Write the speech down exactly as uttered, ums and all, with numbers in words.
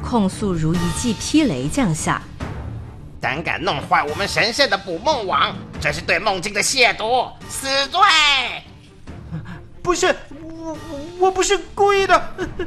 控诉如一记霹雷降下。 胆敢弄坏我们神圣的捕梦网，这是对梦境的亵渎，死罪！ 不是，我我不是故意的。